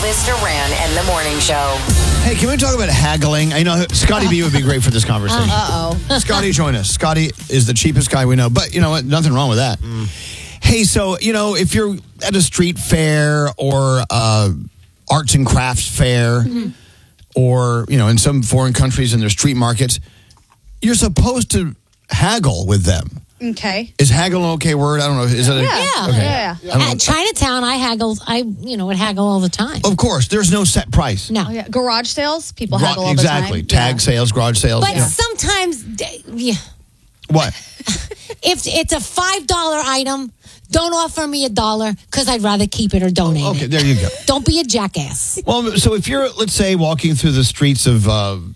Elvis Duran and the Morning Show. Hey, can we talk about haggling? I know Scotty B would be great for this conversation. Scotty, join us. Scotty is the cheapest guy we know, but you know what? Nothing wrong with that. Hey, so, if you're at a street fair or arts and crafts fair or, in some foreign countries in their street markets, you're supposed to haggle with them. Okay. Is haggle an okay word? I don't know. Is it? Yeah. At Chinatown, I would haggle all the time. Of course, there's no set price. No. Oh, yeah. Garage sales, people haggle all the time. Exactly. Tag sales, garage sales. But sometimes, What? if it's a $5 item, don't offer me $1 because I'd rather keep it or donate Okay, it. there you go. Don't be a jackass. Well, so if you're, let's say, walking through the streets of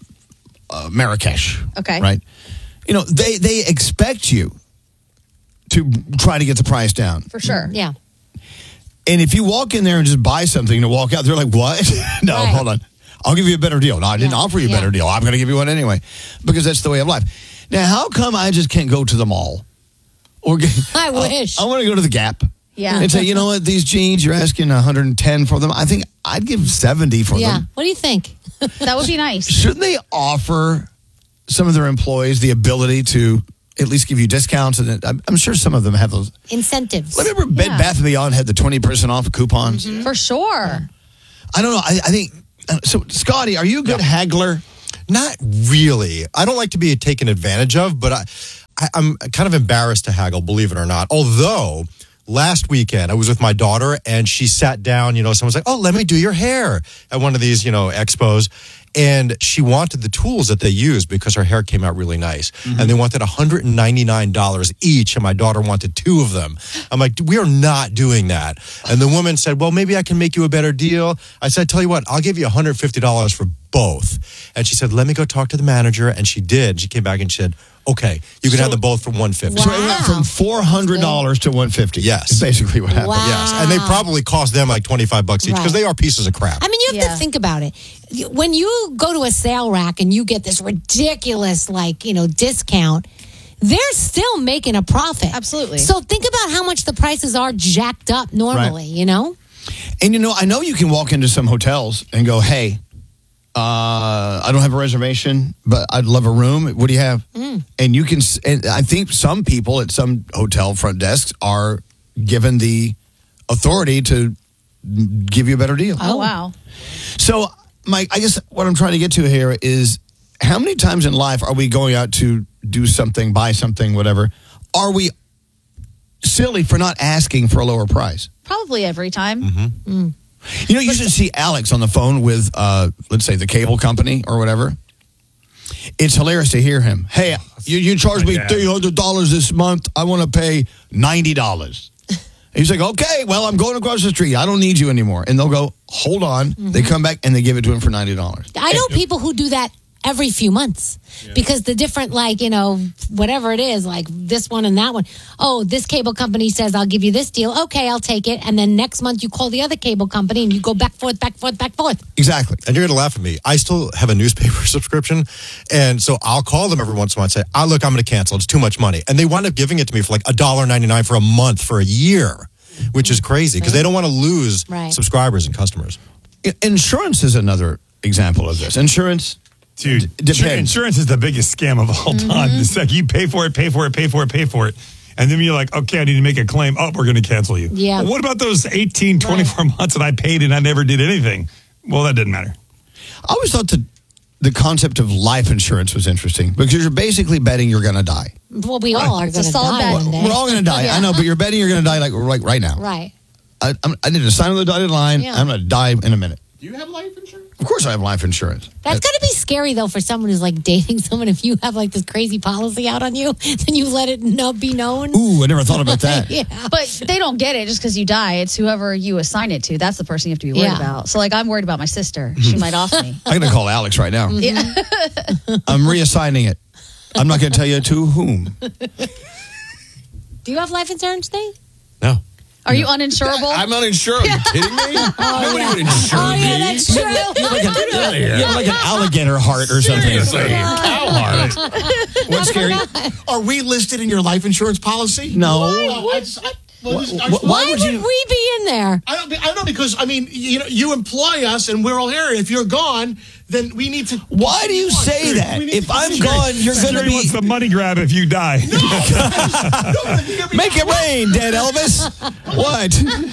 Marrakesh, Okay. right? They expect you to try to get the price down. For sure. Yeah. And if you walk in there and just buy something to walk out, they're like, what? No, Right. hold on. I'll give you a better deal. No, I didn't offer you a better deal. I'm going to give you one anyway. Because that's the way of life. Now, how come I just can't go to the mall? I wish. I want to go to the Gap. Yeah. And say, you know what, these jeans, you're asking 110 for them. I think I'd give 70 for Yeah. them. What do you think? That would be nice. Shouldn't they offer some of their employees the ability to at least give you discounts? And I'm sure some of them have those. Incentives. Remember Bed Bath & Beyond had the 20% off coupons? For sure. I don't know. I think, so Scotty, are you a good haggler? Not really. I don't like to be taken advantage of, but I'm kind of embarrassed to haggle, believe it or not. Although, last weekend, I was with my daughter, and she sat down, someone's like, oh, let me do your hair at one of these, expos. And she wanted the tools that they use because her hair came out really nice. And they wanted $199 each, and my daughter wanted 2 of them. I'm like, we are not doing that. And the woman said, well, maybe I can make you a better deal. I said, tell you what, I'll give you $150 for both. And she said, let me go talk to the manager. And she did. She came back and she said, okay, you can have them both for $150. So it went from $400 to $150. Yes. Is basically what happened. Wow. Yes, and they probably cost them like $25 each because they are pieces of crap. I mean, you have to think about it. When you go to a sale rack and you get this ridiculous, discount, they're still making a profit. Absolutely. So think about how much the prices are jacked up normally, And I know you can walk into some hotels and go, hey, I don't have a reservation, but I'd love a room. What do you have? And you can, and I think some people at some hotel front desks are given the authority to give you a better deal. Oh, wow. So, Mike, I guess what I'm trying to get to here is how many times in life are we going out to do something, buy something, whatever? Are we silly for not asking for a lower price? Probably every time. You should see Alex on the phone with, let's say, the cable company or whatever. It's hilarious to hear him. Hey, you charge me $300 this month. I want to pay $90. He's like, okay, well, I'm going across the street. I don't need you anymore. And they'll go, hold on. They come back and they give it to him for $90. I know people who do that every few months because the different, whatever it is, like this one and that one. Oh, this cable company says, I'll give you this deal. Okay, I'll take it. And then next month you call the other cable company and you go back, forth. Exactly. And you're going to laugh at me. I still have a newspaper subscription. And so I'll call them every once in a while and say, look, I'm going to cancel. It's too much money. And they wind up giving it to me for like $1.99 for a month for a year, which is crazy because they don't want to lose subscribers and customers. Insurance is another example of this. Insurance... Dude, depends. Insurance is the biggest scam of all time. It's like you pay for it. And then you're like, okay, I need to make a claim. Oh, we're going to cancel you. Yeah. Well, what about those 18, 24 months that I paid and I never did anything? Well, that didn't matter. I always thought the concept of life insurance was interesting because you're basically betting you're going to die. Well, we all are going to solid die bet. one day. We're all going to die. I know, but you're betting you're going to die like right now. Right. I need to sign on the dotted line. Yeah. I'm going to die in a minute. Do you have life insurance? Of course I have life insurance. That's got to be scary, though, for someone who's dating someone. If you have this crazy policy out on you, then you let it be known. Ooh, I never thought about that. Yeah. But they don't get it just because you die. It's whoever you assign it to. That's the person you have to be worried about. So, I'm worried about my sister. She might off me. I'm going to call Alex right now. Yeah. I'm reassigning it. I'm not going to tell you to whom. Do you have life insurance, Dave? No. Are you uninsurable? I'm uninsured. Are you kidding me? Nobody would insure Oh, me. yeah, that's true. You have like an alligator heart or something. Seriously, cow heart. What's scary? Are we listed in your life insurance policy? No. Oh, Why would you? we be in there? I don't know, because I mean, you employ us and we're all here. If you're gone, then we need to. Why do you say that? If I'm gone, you're going to Scary wants be. the money grab if you die. Make it rain, Dead Elvis. What?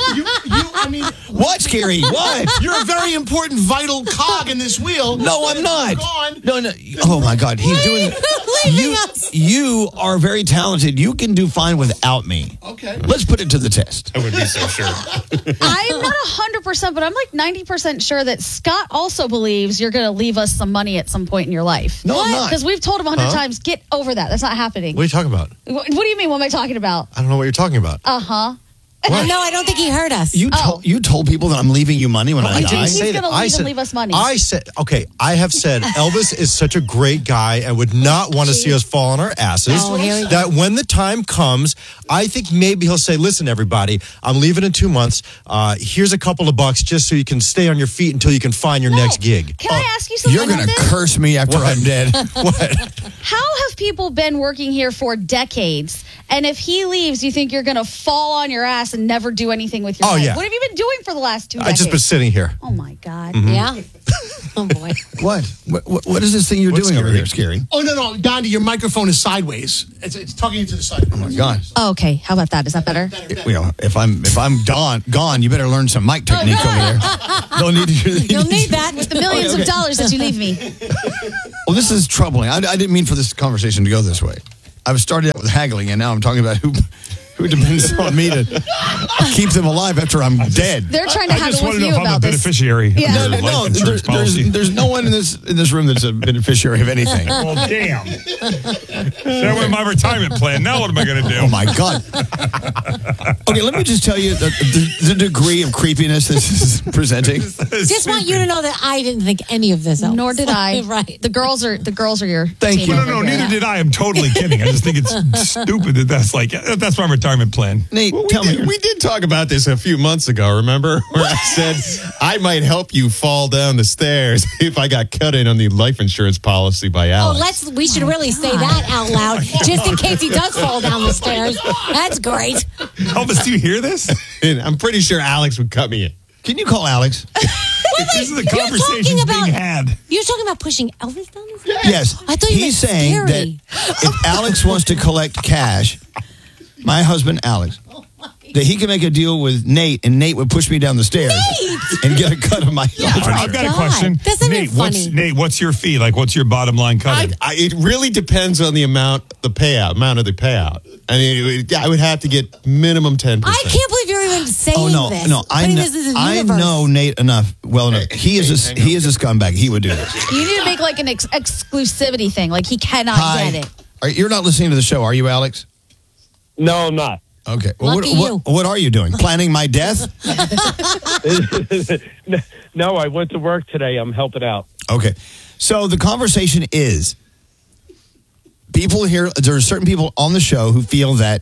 I mean, What, Scary? What? you're a very important, vital cog in this wheel. No, I'm not. Gone. No. Oh my God, he's doing. Leaving us. You are very talented. You can do fine without me. Okay. Let's put it to the test. I would be so sure. I'm not 100%, but I'm like 90% sure that Scott also believes you're going to leave us some money at some point in your life. No, I'm not. Because we've told him 100 times, get over that. That's not happening. What are you talking about? What do you mean? What am I talking about? I don't know what you're talking about. Uh-huh. No, I don't think he heard us. You told people that I'm leaving you money when I didn't die. say He's gonna leave us money. I said, okay, I have said Elvis is such a great guy and would not want to see us fall on our asses. Oh, here we go. That when the time comes, I think maybe he'll say, listen, everybody, I'm leaving in 2 months. Here's a couple of bucks just so you can stay on your feet until you can find your next gig. Can I ask you something You're going about to this? curse me after I'm dead. What? How have people been working here for decades? And if he leaves, you think you're going to fall on your ass and never do anything with your Oh, life? yeah. What have you been doing for the last 2 I decades? just been sitting here. Oh, my God. Yeah. Oh boy. What is this thing you're doing over there, Scary? Oh, no, Gandhi, your microphone is sideways. It's tugging into the side. Oh my God. Oh, okay. How about that? Is that better? If I'm gone, you better learn some mic technique over there. Don't need to. You'll need that. With the millions of dollars that you leave me. Well, this is troubling. I didn't mean for this conversation to go this way. I've started out with haggling, and now I'm talking about who depends on me to keep them alive after I'm dead. They're trying to I just haggle want with to know you if I'm a about this. beneficiary. Yeah. of your life insurance policy. There's no one in this room that's a beneficiary of anything. Well, damn. That went my retirement plan. Now what am I going to do? Oh my God. Okay, let me just tell you the degree of creepiness this is presenting. Just want you to know that I didn't think any of this. Elvis. Nor did I. Right. The girls are your Thank team you. over No, here. neither did I. I'm totally kidding. I just think it's stupid that's my retirement plan. Nate, Well, tell me. we did talk about this a few months ago, remember? Where I said I might help you fall down the stairs if I got cut in on the life insurance policy by Oh, Alex. we should really say that out loud, just in case he does fall down the stairs. That's great. Elvis, do you hear this? And I'm pretty sure Alex would cut me in. Can you call Alex? This is the you're conversation talking being had. You're talking about pushing Elvis down the stairs? Yes. I thought you He's meant saying scary. that if Alex wants to collect cash, my husband Alex, that he can make a deal with Nate, and Nate would push me down the stairs and get a cut of my. I've got a God. question. Isn't it funny? Nate, what's your fee? Like, what's your bottom line cut? It really depends on the amount of the payout. I mean, I would have to get minimum 10%. I can't believe you're even saying Oh this. no! I Putting know. this in the I universe. know Nate well enough. He is a scumbag. He would do this. You need to make like an exclusivity thing. Like he cannot get it. You're not listening to the show, are you, Alex? No, I'm not. Okay. Well, Lucky you. what are you doing? Planning my death? No, I went to work today. I'm helping out. Okay. So the conversation is people here. There are certain people on the show who feel that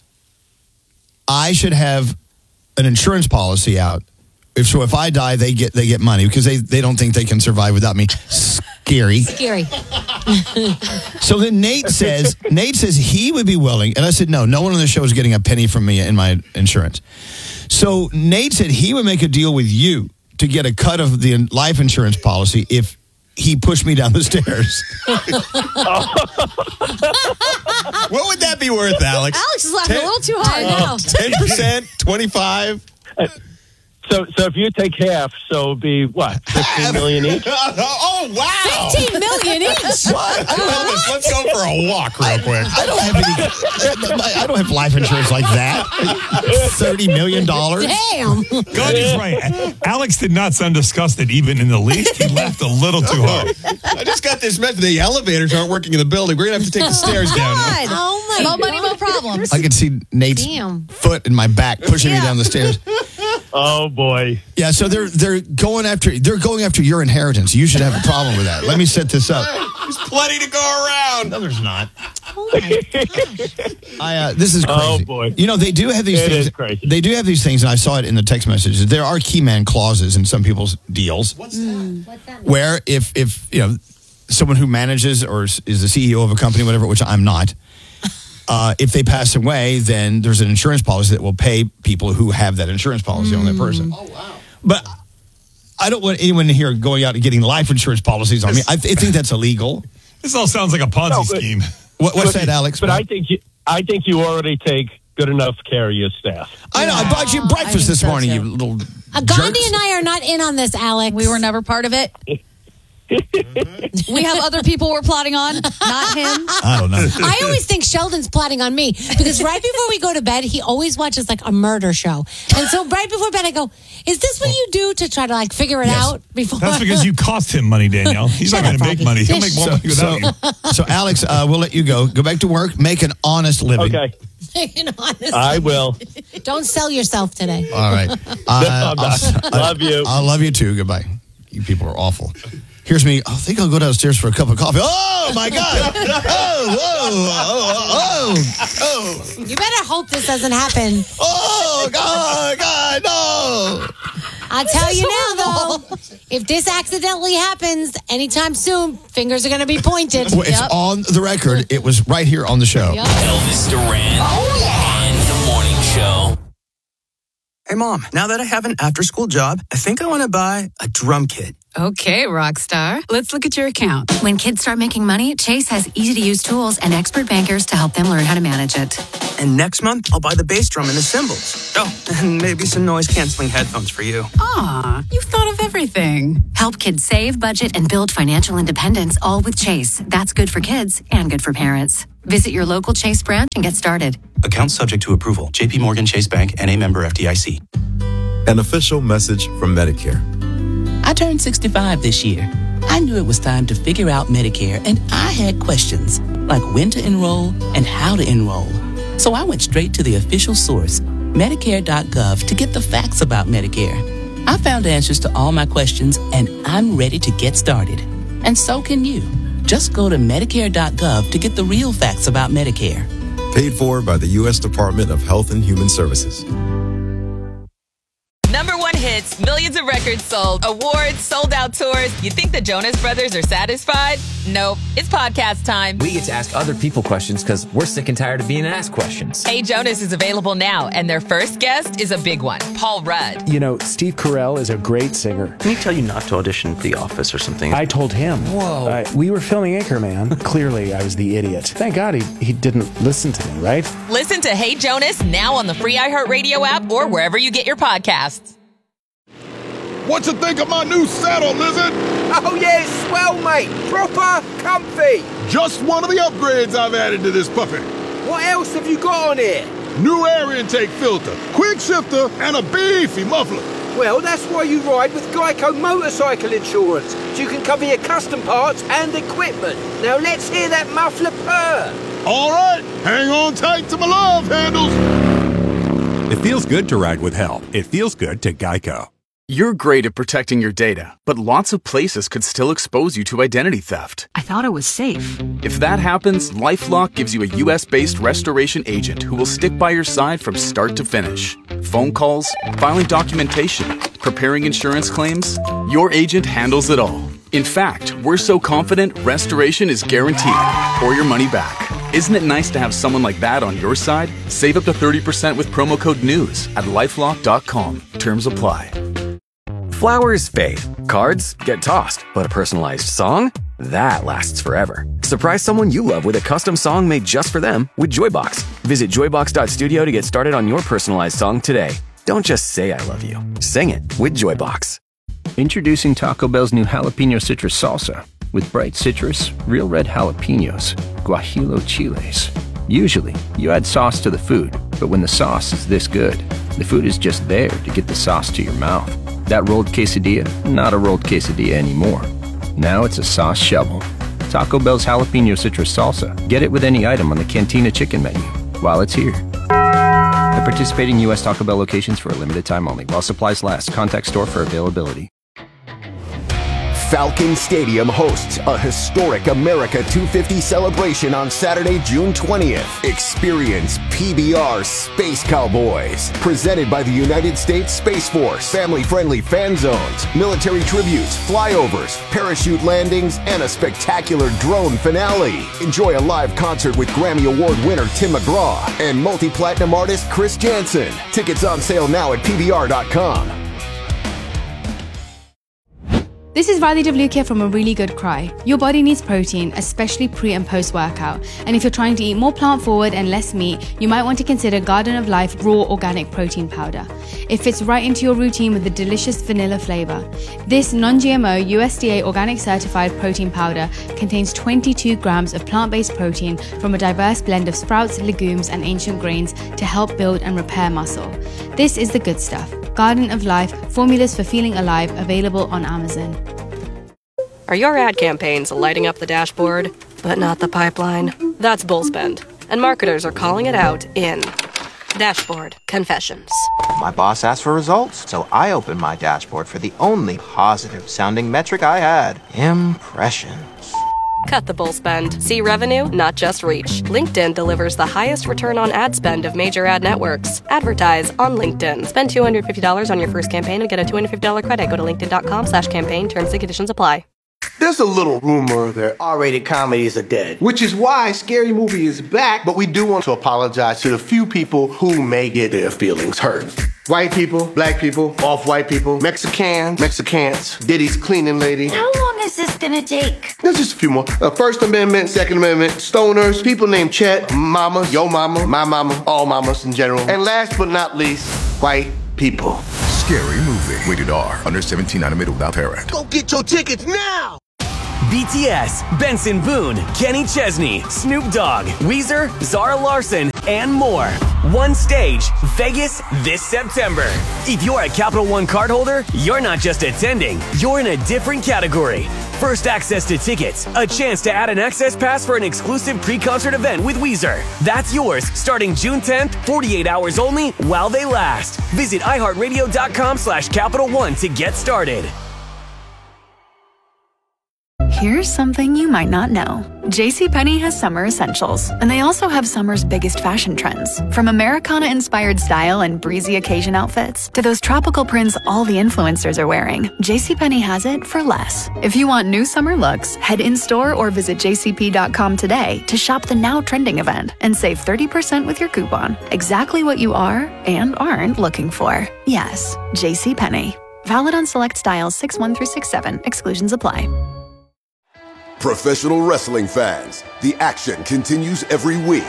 I should have an insurance policy out. If I die, they get money because they don't think they can survive without me. Scary. Scary. So then Nate says he would be willing, and I said no one on the show is getting a penny from me in my insurance. So Nate said he would make a deal with you to get a cut of the life insurance policy if he pushed me down the stairs. What would that be worth, Alex? Alex is laughing a little too hard. I know. 10%? 25? So if you take half, so it'd be what, 15 million each? Oh, wow. 15 million each. Elvis, let's go for a walk real quick. I don't have life insurance like that. $30 million. Damn. Gandhi's right. Alex did not sound disgusted even in the least. He laughed a little too hard. I just got this message. The elevators aren't working in the building. We're going to have to take the stairs down. God. Oh my No money, no God. problems. I could see Nate's Damn. foot in my back pushing me down the stairs. Oh boy. Yeah, so they're going after your inheritance. You should have a problem with that. Let me set this up. There's plenty to go around. No, there's not. Oh my gosh. This is crazy. Oh, boy. You know they do have these It things. is crazy. They do have these things, and I saw it in the text messages. There are key man clauses in some people's deals. What's that? Where if you know someone who manages or is the CEO of a company, whatever, which I'm not, if they pass away, then there's an insurance policy that will pay people who have that insurance policy on that person. Oh, wow. But I don't want anyone here going out and getting life insurance policies on me. I think that's illegal. This all sounds like a Ponzi scheme. What's that, Alex? But I think you already take good enough care of your staff. I know. I bought you breakfast this morning, you little Gandhi and I are not in on this, Alex. We were never part of it. We have other people we're plotting on, not him. I don't know. I always think Sheldon's plotting on me because right before we go to bed, he always watches like a murder show. And so right before bed, I go, is this what you do to try to like figure it out before? That's because you cost him money, Danielle. He's not going to make money. He'll make more money without you. So Alex, we'll let you go. Go back to work. Make an honest living. Okay. I will. Don't sell yourself today. All right. Love you. I love you too. Goodbye. You people are awful. Here's me. I think I'll go downstairs for a cup of coffee. Oh, my God. Oh. You better hope this doesn't happen. Oh, God, no. I'll tell you now, though, if this accidentally happens anytime soon, fingers are going to be pointed. Well, it's on the record. It was right here on the show. Yep. Elvis Duran and the Morning Show. Hey, Mom, now that I have an after-school job, I think I want to buy a drum kit. Okay, rock star. Let's look at your account. When kids start making money, Chase has easy-to-use tools and expert bankers to help them learn how to manage it. And next month, I'll buy the bass drum and the cymbals. Oh, and maybe some noise-canceling headphones for you. Aw, you've thought of everything. Help kids save, budget, and build financial independence, all with Chase. That's good for kids and good for parents. Visit your local Chase branch and get started. Account subject to approval. JP Morgan Chase Bank, N.A. member FDIC. An official message from Medicare. I turned 65 this year. I knew it was time to figure out Medicare, and I had questions like when to enroll and how to enroll. So I went straight to the official source, Medicare.gov, to get the facts about Medicare. I found answers to all my questions, and I'm ready to get started. And so can you. Just go to Medicare.gov to get the real facts about Medicare. Paid for by the U.S. Department of Health and Human Services. #1 hits, millions of records sold, awards, sold-out tours. You think the Jonas Brothers are satisfied? Nope. It's podcast time. We get to ask other people questions because we're sick and tired of being asked questions. Hey Jonas is available now, and their first guest is a big one, Paul Rudd. You know, Steve Carell is a great singer. Can he tell you not to audition for The Office or something? I told him. Whoa. We were filming Anchorman. Clearly, I was the idiot. Thank God he didn't listen to me, right? Listen to Hey Jonas now on the free iHeartRadio app or wherever you get your podcasts. What you think of my new saddle, Lizard? Oh, yeah, it's swell, mate. Proper comfy. Just one of the upgrades I've added to this puppy. What else have you got on here? New air intake filter, quick shifter, and a beefy muffler. Well, that's why you ride with Geico Motorcycle Insurance, so you can cover your custom parts and equipment. Now let's hear that muffler purr. All right, hang on tight to my love handles. It feels good to ride with help. It feels good to Geico. You're great at protecting your data, but lots of places could still expose you to identity theft. I thought it was safe. If that happens, LifeLock gives you a U.S.-based restoration agent who will stick by your side from start to finish. Phone calls, filing documentation, preparing insurance claims, your agent handles it all. In fact, we're so confident restoration is guaranteed or your money back. Isn't it nice to have someone like that on your side? Save up to 30% with promo code NEWS at LifeLock.com. Terms apply. Flowers fade, cards get tossed, but a personalized song? That lasts forever. Surprise someone you love with a custom song made just for them with Joybox. Visit joybox.studio to get started on your personalized song today. Don't just say I love you. Sing it with Joybox. Introducing Taco Bell's new jalapeno citrus salsa with bright citrus, real red jalapenos, guajillo chiles. Usually, you add sauce to the food, but when the sauce is this good, the food is just there to get the sauce to your mouth. That rolled quesadilla, not a rolled quesadilla anymore. Now it's a sauce shovel. Taco Bell's jalapeno citrus salsa. Get it with any item on the Cantina chicken menu while it's here. At participating U.S. Taco Bell locations for a limited time only. While supplies last. Contact store for availability. Falcon Stadium hosts a historic America 250 celebration on Saturday, June 20th. Experience PBR Space Cowboys, presented by the United States Space Force. Family-friendly fan zones, military tributes, flyovers, parachute landings, and a spectacular drone finale. Enjoy a live concert with Grammy Award winner Tim McGraw and multi-platinum artist Chris Jansen. Tickets on sale now at PBR.com. This is Riley DeVlukia from A Really Good Cry. Your body needs protein, especially pre and post workout. And if you're trying to eat more plant forward and less meat, you might want to consider Garden of Life Raw Organic Protein Powder. It fits right into your routine with a delicious vanilla flavor. This non-GMO USDA organic certified protein powder contains 22 grams of plant-based protein from a diverse blend of sprouts, legumes, and ancient grains to help build and repair muscle. This is the good stuff. Garden of Life, formulas for feeling alive, available on Amazon. Are your ad campaigns lighting up the dashboard, but not the pipeline? That's Bullspend, and marketers are calling it out in Dashboard Confessions. My boss asked for results, so I opened my dashboard for the only positive-sounding metric I had: impressions. Cut the bull spend. See revenue, not just reach. LinkedIn delivers the highest return on ad spend of major ad networks. Advertise on LinkedIn. Spend $250 on your first campaign and get a $250 credit. Go to linkedin.com/campaign. Terms and conditions apply. There's a little rumor that R-rated comedies are dead, which is why Scary Movie is back, but we do want to apologize to the few people who may get their feelings hurt. White people, black people, off-white people, Mexicans, Diddy's cleaning lady. How long is this gonna take? There's just a few more. First Amendment, Second Amendment, stoners, people named Chet, mamas, yo mama, my mama, all mamas in general. And last but not least, white people. Scary Movie. Rated R. Under 17, animated without parent. Go get your tickets now! BTS, Benson Boone, Kenny Chesney, Snoop Dogg, Weezer, Zara Larsson, and more. One stage, Vegas this September. If you're a Capital One cardholder, you're not just attending, you're in a different category. First access to tickets, a chance to add an access pass for an exclusive pre-concert event with Weezer. That's yours starting June 10th, 48 hours only while they last. Visit iHeartRadio.com/Capital One to get started. Here's something you might not know. JCPenney has summer essentials, and they also have summer's biggest fashion trends. From Americana-inspired style and breezy occasion outfits to those tropical prints all the influencers are wearing, JCPenney has it for less. If you want new summer looks, head in-store or visit jcp.com today to shop the now trending event and save 30% with your coupon. Exactly what you are and aren't looking for. Yes, JCPenney. Valid on select styles 6-1 through 6-7. Exclusions apply. Professional wrestling fans, the action continues every week.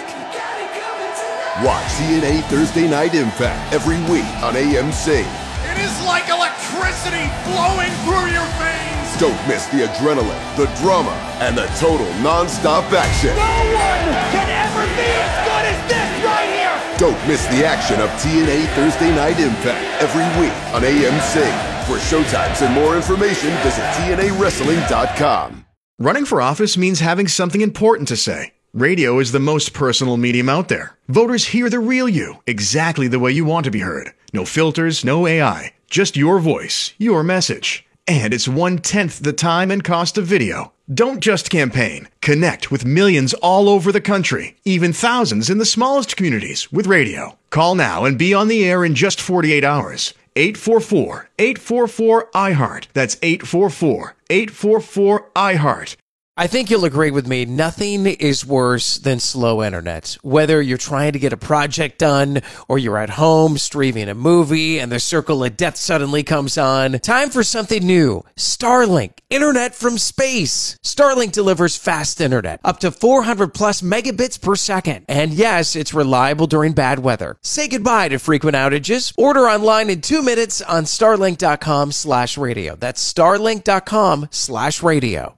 Watch TNA Thursday Night Impact every week on AMC. It is like electricity flowing through your veins. Don't miss the adrenaline, the drama, and the total non-stop action. No one can ever be as good as this right here. Don't miss the action of TNA Thursday Night Impact every week on AMC. For showtimes and more information, visit TNAWrestling.com. Running for office means having something important to say. Radio is the most personal medium out there. Voters hear the real you, exactly the way you want to be heard. No filters, no AI, just your voice, your message. And it's 1/10 the time and cost of video. Don't just campaign. Connect with millions all over the country, even thousands in the smallest communities with radio. Call now and be on the air in just 48 hours. 844-844-iHeart. That's 844-844-iHeart. I think you'll agree with me. Nothing is worse than slow internet. Whether you're trying to get a project done or you're at home streaming a movie and the circle of death suddenly comes on. Time for something new. Starlink. Internet from space. Starlink delivers fast internet. Up to 400 plus megabits per second. And yes, it's reliable during bad weather. Say goodbye to frequent outages. Order online in 2 minutes on starlink.com/radio. That's starlink.com/radio.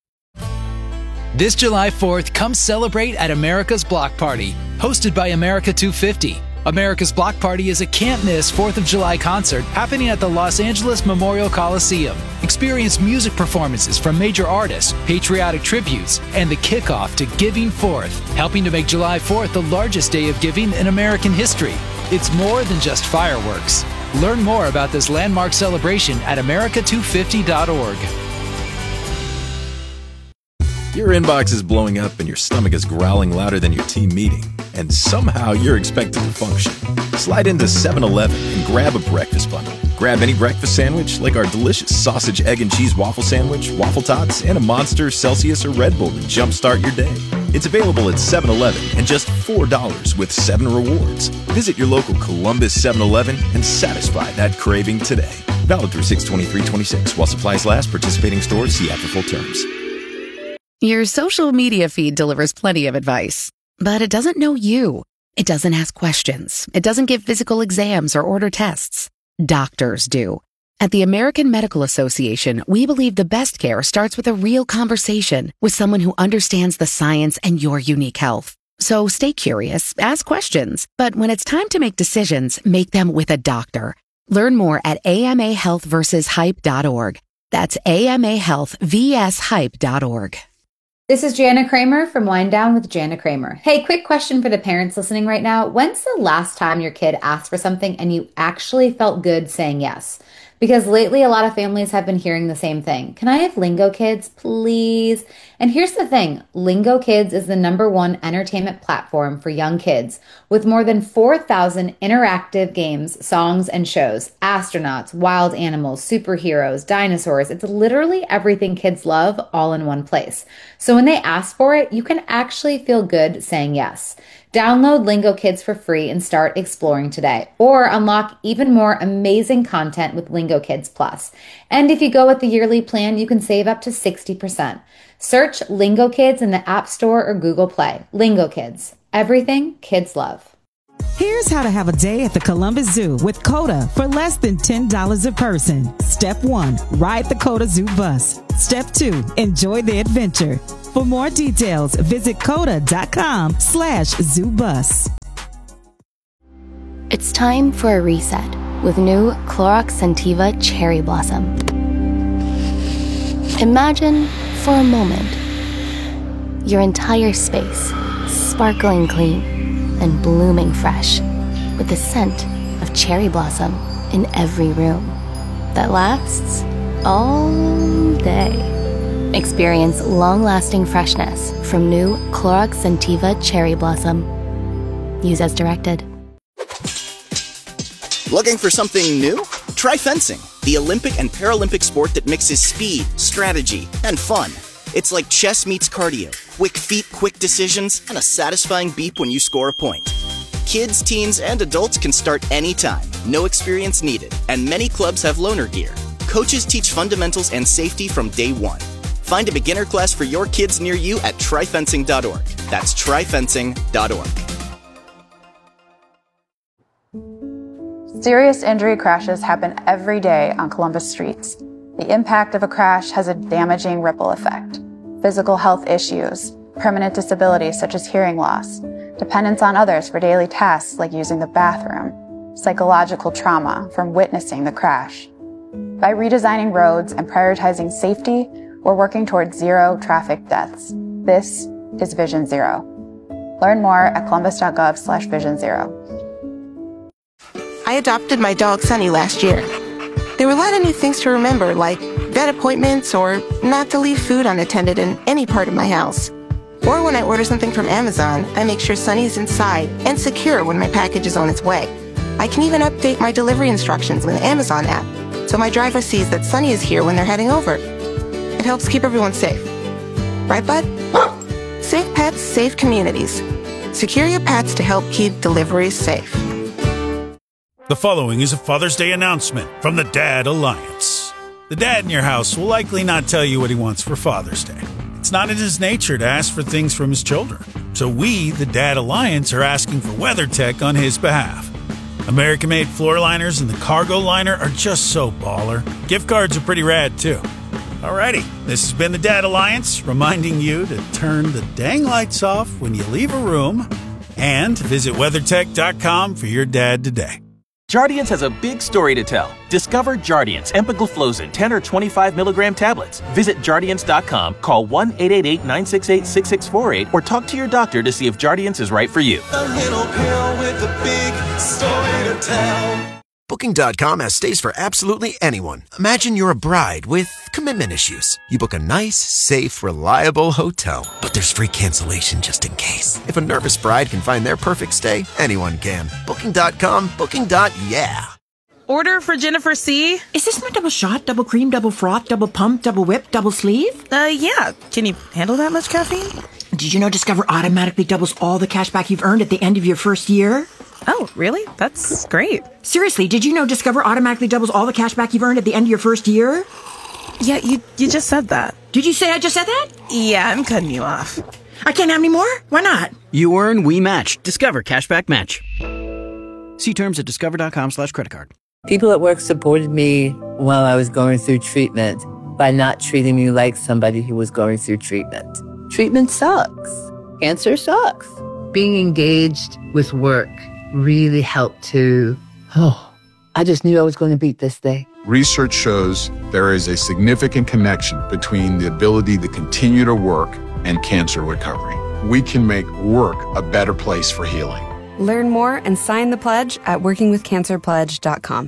This July 4th, come celebrate at America's Block Party, hosted by America 250. America's Block Party is a can't-miss 4th of July concert happening at the Los Angeles Memorial Coliseum. Experience music performances from major artists, patriotic tributes, and the kickoff to Giving Forth, helping to make July 4th the largest day of giving in American history. It's more than just fireworks. Learn more about this landmark celebration at america250.org. Your inbox is blowing up and your stomach is growling louder than your team meeting, and somehow you're expected to function. Slide into 7-Eleven and grab a breakfast bundle. Grab any breakfast sandwich like our delicious sausage, egg, and cheese waffle sandwich, waffle tots, and a Monster, Celsius, or Red Bull to jumpstart your day. It's available at 7-Eleven and just $4 with 7 rewards. Visit your local Columbus 7-Eleven and satisfy that craving today. Valid through 6/23/26 while supplies last. Participating stores, see after full terms. Your social media feed delivers plenty of advice, but it doesn't know you. It doesn't ask questions. It doesn't give physical exams or order tests. Doctors do. At the American Medical Association, we believe the best care starts with a real conversation with someone who understands the science and your unique health. So stay curious, ask questions, but when it's time to make decisions, make them with a doctor. Learn more at amahealthversushype.org. That's amahealthvshype.org. This is Jana Kramer from Wind Down with Jana Kramer. Hey, quick question for the parents listening right now. When's the last time your kid asked for something and you actually felt good saying yes? Because lately, a lot of families have been hearing the same thing. Can I have Lingo Kids, please? And here's the thing. Lingo Kids is the #1 entertainment platform for young kids with more than 4,000 interactive games, songs, and shows. Astronauts, wild animals, superheroes, dinosaurs. It's literally everything kids love all in one place. So when they ask for it, you can actually feel good saying yes. Download Lingo Kids for free and start exploring today, or unlock even more amazing content with Lingo Kids Plus. And if you go with the yearly plan, you can save up to 60%. Search Lingo Kids in the App Store or Google Play. Lingo Kids, everything kids love. Here's how to have a day at the Columbus Zoo with COTA for less than $10 a person. Step 1, ride the COTA Zoo bus. Step 2, enjoy the adventure. For more details, visit COTA.com/ZooBus. It's time for a reset with new Clorox Scentiva Cherry Blossom. Imagine, for a moment, your entire space sparkling clean and blooming fresh with the scent of cherry blossom in every room that lasts all day. Experience long-lasting freshness from new Clorox Scentiva Cherry Blossom. Use as directed. Looking for something new? Try fencing, the Olympic and Paralympic sport that mixes speed, strategy, and fun. It's like chess meets cardio, quick feet, quick decisions, and a satisfying beep when you score a point. Kids, teens, and adults can start anytime, no experience needed, and many clubs have loaner gear. Coaches teach fundamentals and safety from day one. Find a beginner class for your kids near you at tryfencing.org. That's tryfencing.org. Serious injury crashes happen every day on Columbus streets. The impact of a crash has a damaging ripple effect. Physical health issues, permanent disabilities such as hearing loss, dependence on others for daily tasks like using the bathroom, psychological trauma from witnessing the crash. By redesigning roads and prioritizing safety, we're working towards zero traffic deaths. This is Vision Zero. Learn more at columbus.gov/Vision Zero. I adopted my dog Sunny last year. There were a lot of new things to remember, like vet appointments or not to leave food unattended in any part of my house. Or when I order something from Amazon, I make sure Sunny is inside and secure when my package is on its way. I can even update my delivery instructions with the Amazon app, so my driver sees that Sunny is here when they're heading over. It helps keep everyone safe. Right, bud? Safe pets, safe communities. Secure your pets to help keep deliveries safe. The following is a Father's Day announcement from the Dad Alliance. The dad in your house will likely not tell you what he wants for Father's Day. It's not in his nature to ask for things from his children. So we, the Dad Alliance, are asking for WeatherTech on his behalf. American-made floor liners and the cargo liner are just so baller. Gift cards are pretty rad, too. Alrighty, this has been the Dad Alliance, reminding you to turn the dang lights off when you leave a room and visit WeatherTech.com for your dad today. Jardiance has a big story to tell. Discover Jardiance Empagliflozin 10 or 25 milligram tablets. Visit Jardiance.com, call 1-888-968-6648, or talk to your doctor to see if Jardiance is right for you. A little pill with a big story to tell. Booking.com has stays for absolutely anyone. Imagine you're a bride with commitment issues. You book a nice, safe, reliable hotel. But there's free cancellation just in case. If a nervous bride can find their perfect stay, anyone can. Booking.com, booking.yeah. Order for Jennifer C. Is this my double shot, double cream, double froth, double pump, double whip, double sleeve? Yeah. Can you handle that much caffeine? Did you know Discover automatically doubles all the cash back you've earned at the end of your first year? Oh, really? That's great. Seriously, did you know Discover automatically doubles all the cash back you've earned at the end of your first year? Yeah, you just said that. Did you say I just said that? Yeah, I'm cutting you off. I can't have any more? Why not? You earn, we match. Discover Cashback Match. See terms at discover.com/creditcard. People at work supported me while I was going through treatment by not treating me like somebody who was going through treatment. Treatment sucks. Cancer sucks. Being engaged with work really helped to, I just knew I was going to beat this thing. Research shows there is a significant connection between the ability to continue to work and cancer recovery. We can make work a better place for healing. Learn more and sign the pledge at workingwithcancerpledge.com.